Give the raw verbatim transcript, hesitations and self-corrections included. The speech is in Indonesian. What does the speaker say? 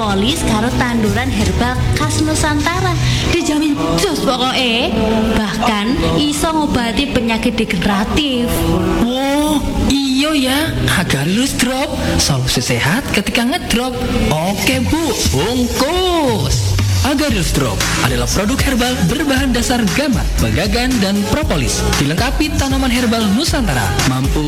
propolis karo tanduran herbal khas Nusantara. Dijamin jos pokoknya. Bahkan iso ngobati penyakit degeneratif. Wow, iyo ya, Agarylus Drop, solusi sehat ketika ngedrop. Oke bu, bungkus. Agarylus Drop adalah produk herbal berbahan dasar gamat, bagagan, dan propolis. Dilengkapi tanaman herbal Nusantara, mampu